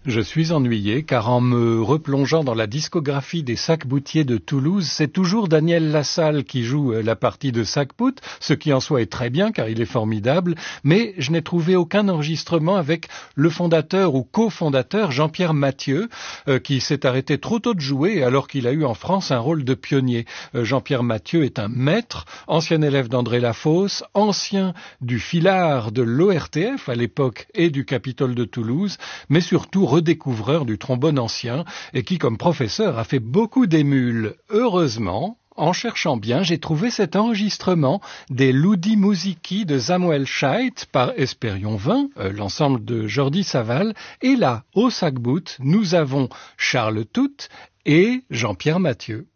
Je suis ennuyé car en me replongeant dans la discographie des Sac-Boutier de Toulouse, c'est toujours Daniel Lassalle qui joue la partie de Sac-Pout, ce qui en soi est très bien car il est formidable, mais je n'ai trouvé aucun enregistrement avec le fondateur ou cofondateur Jean-Pierre Mathieu, qui s'est arrêté trop tôt de jouer alors qu'il a eu en France un rôle de pionnier. Jean-Pierre Mathieu est un maître, ancien élève d'André Lafosse, ancien du filard de l'ORTF à l'époque et du Capitole de Toulouse, mais surtout redécouvreur du trombone ancien et qui, comme professeur, a fait beaucoup d'émules. Heureusement, en cherchant bien, j'ai trouvé cet enregistrement des Ludi Musici de Samuel Scheidt par Espérion 20, l'ensemble de Jordi Saval. Et là, au Sac-Bout, nous avons Charles Tout et Jean-Pierre Mathieu.